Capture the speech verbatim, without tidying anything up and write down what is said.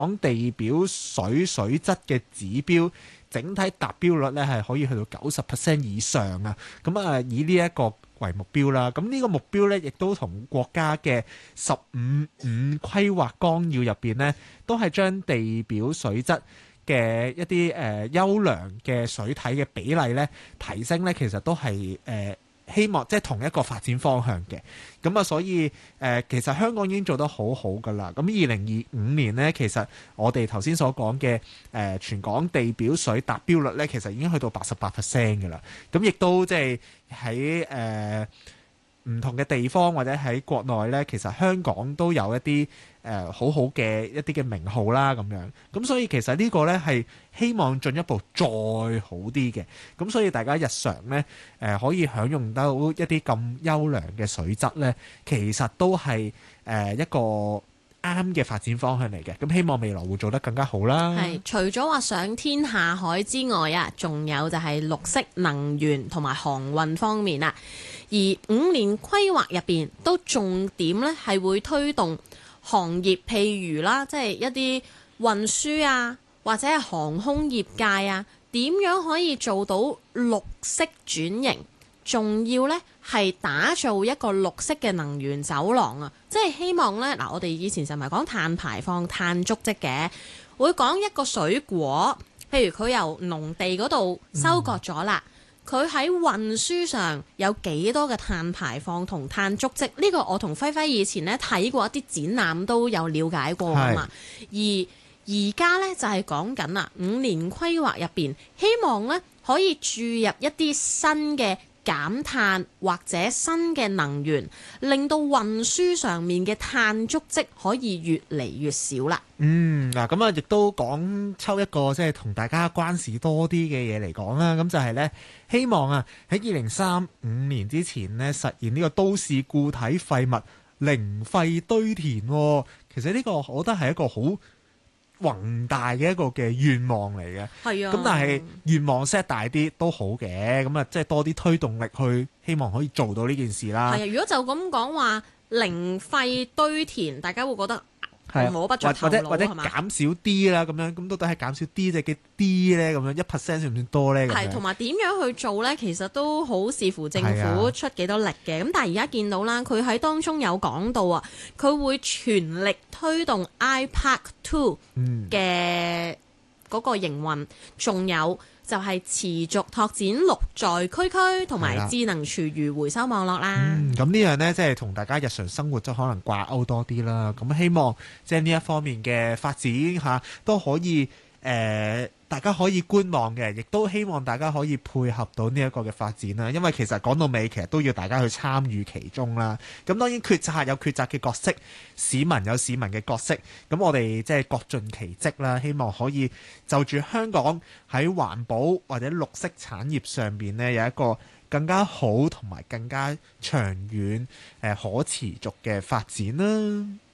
港地表水水質嘅指標整體達標率咧係可以去到九十 percent 以上啊！咁啊，以呢一個為目標啦。咁呢個目標咧，亦都同國家嘅十五五規劃綱要入邊咧，都係將地表水質嘅一啲誒、呃、優良嘅水體嘅比例咧提升咧，其實都係誒。呃希望即係同一個發展方向嘅，咁啊，所以誒、呃，其實香港已經做得好好噶啦。咁二零二五年呢，其實我哋頭先所講嘅誒全港地表水達標率呢，其實已經去到八十八 percent 嘅啦。咁亦都即係喺誒唔同嘅地方或者喺國內呢，其實香港都有一啲誒、呃、好好嘅一啲嘅名號啦，咁樣。咁所以其實呢個呢係希望進一步再好啲嘅。咁所以大家日常呢，誒、呃、可以享用到一啲咁優良嘅水質呢，其實都係誒、呃、一個啱嘅發展方向嚟嘅。咁希望未來會做得更加好啦。 係除咗話上天下海之外啊，仲有就係綠色能源同埋航運方面啊。而五年規劃入邊都重點咧係會推動行業，譬如啦，即係一啲運輸啊，或者係航空業界啊，點樣可以做到綠色轉型？仲要呢係打造一個綠色嘅能源走廊啊！即係希望呢，嗱，我哋以前就唔係講碳排放、碳足跡嘅，會講一個水果，譬如佢由農地嗰度收割咗啦。嗯佢喺運輸上有幾多嘅碳排放同碳足跡？呢、這個我同輝輝以前咧睇過一啲展覽都有了解過㗎嘛。而而家呢，就係講緊啦，五年規劃入邊，希望呢可以注入一啲新嘅減碳或者新嘅能源，令到運輸上面嘅碳足跡可以越嚟越少啦。 嗯，嗱，咁啊，亦都講抽一個即係同大家關事多啲嘅嘢嚟講啦。咁就係呢，希望啊喺二零三五年之前呢，實現呢個都市固體廢物零廢堆填。其實呢個我覺得係一個好宏大嘅一個嘅願望嚟嘅。係啊，咁但係願望 set 大啲都好嘅。咁啊，即係多啲推動力去，希望可以做到呢件事啦。 係啊，如果就咁講話零廢堆填，大家會覺得摸不着頭腦， 或者或者減少啲啦，咁樣咁到底係減少啲定係幾啲咧？咁樣一 percent 算唔算多咧？ 係，同埋點樣去做咧？其實都好視乎政府出幾多力嘅。咁、啊、但係而家見到啦，佢喺當中有講到啊，佢會全力推動 I Park Two 嘅嗰個營運，仲、嗯、有就係持續拓展綠在區區同埋智能廚餘回收網絡啦。 嗯，咁呢樣呢，即係同大家日常生活就可能掛鈎多啲啦。咁希望即係呢一方面嘅發展嚇都可以誒、呃，大家可以觀望嘅，亦都希望大家可以配合到呢一個嘅發展啦。因為其實講到尾，其實都要大家去參與其中啦。咁當然決策有決策嘅角色，市民有市民嘅角色。咁我哋即係各盡其職啦。希望可以就住香港喺環保或者綠色產業上邊呢，有一個更加好同埋更加長遠誒、呃、可持續嘅發展啦。